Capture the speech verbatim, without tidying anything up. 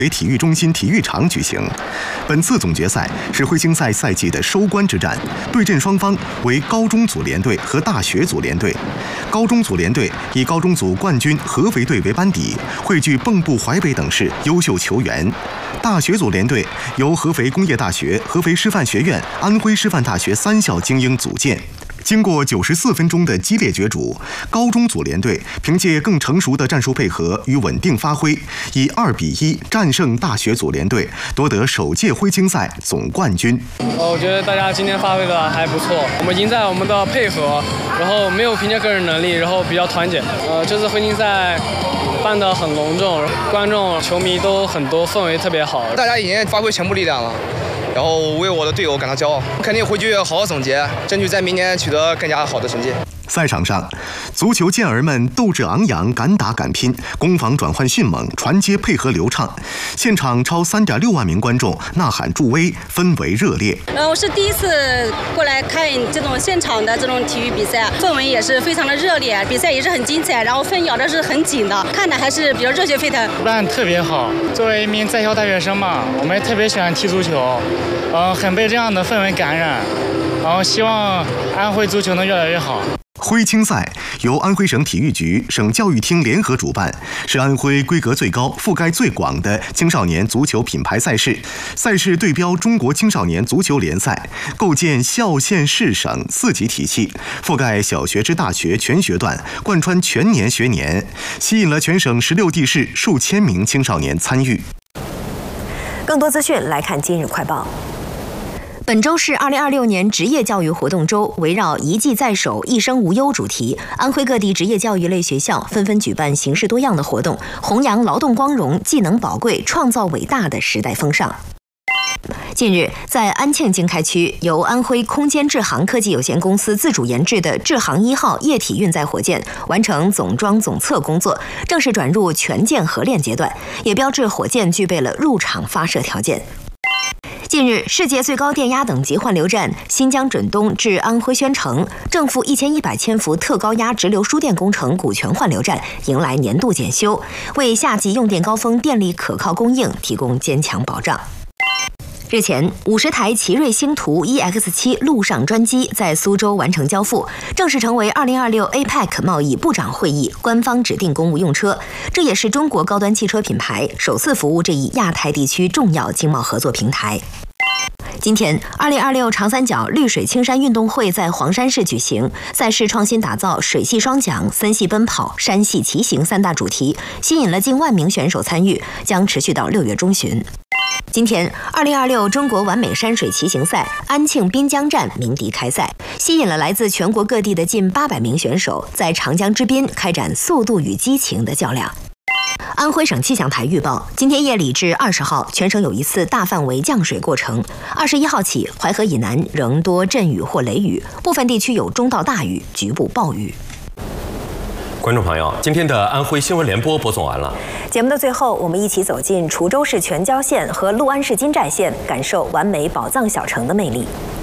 体育中心体育场举行。本次总决赛是徽青赛赛季的收官之战，对阵双方为高中组联队和大学组联队。高中组联队以高中组冠军合肥队为班底，汇聚蚌埠、淮北等市优秀球员。大学组联队由合肥工业大学、合肥师范学院、安徽师范大学三校精英组建。经过九十四分钟的激烈角逐，高中组联队凭借更成熟的战术配合与稳定发挥，以二比一战胜大学组联队，夺得首届徽青赛总冠军。 我觉得大家今天发挥的还不错，我们赢在我们的配合，然后没有凭借个人能力，然后比较团结。呃，这次徽青赛办得很隆重，观众、球迷都很多，氛围特别好。 大家已经发挥全部力量了。然后为我的队友感到骄傲，肯定回去好好总结，争取在明年取得更加好的成绩。 赛场上，足球健儿们斗志昂扬，敢打敢拼，攻防转换迅猛，传接配合流畅。现场超三点六万名观众呐喊助威，氛围热烈。 呃，我是第一次过来看这种现场的这种体育比赛，氛围也是非常的热烈，比赛也是很精彩，然后分咬的是很紧的，看的还是比较热血沸腾。 办特别好，作为一名在校大学生嘛，我们也特别喜欢踢足球，呃，很被这样的氛围感染，然后希望安徽足球能越来越好。 徽青赛由安徽省体育局、省教育厅联合主办，是安徽规格最高、覆盖最广的青少年足球品牌赛事。赛事对标中国青少年足球联赛，构建校、县、市、省四级体系，覆盖小学至大学全学段，贯穿全年学年，吸引了全省十六地市数千名青少年参与。 更多资讯来看今日快报。 本周是二零二六年职业教育活动周，围绕一技在手、一生无忧主题，安徽各地职业教育类学校纷纷举办形式多样的活动，弘扬劳动光荣、技能宝贵、创造伟大的时代风尚。近日，在安庆经开区，由安徽空间智航科技有限公司自主研制的智航一号液体运载火箭完成总装总测工作，正式转入全舰合练阶段，也标志火箭具备了入场发射条件。近日，世界最高电压等级换流站新疆准东至安徽宣城正负一千一百千伏特高压直流输电工程股权换流站迎来年度检修，为夏季用电高峰电力可靠供应提供坚强保障。日前，五十台奇瑞星途 E X 七 陆上专机在苏州完成交付，正式成为二零二六 A P E C 贸易部长会议官方指定公务用车。这也是中国高端汽车品牌首次服务这一亚太地区重要经贸合作平台。今天，二零二六长三角绿水青山运动会在黄山市举行，赛事创新打造水系双桨、森系奔跑、山系骑行三大主题，吸引了近万名选手参与，将持续到六月中旬。今天，二零二六中国完美山水骑行赛安庆滨江站鸣笛开赛，吸引了来自全国各地的近八百名选手，在长江之滨开展速度与激情的较量。安徽省气象台预报，今天夜里至二十号，全省有一次大范围降水过程。二十一号起，淮河以南仍多阵雨或雷雨，部分地区有中到大雨，局部暴雨。 观众朋友，今天的安徽新闻联播播送完了。 节目的最后，我们一起走进滁州市全椒县和六安市金寨县，感受完美宝藏小城的魅力。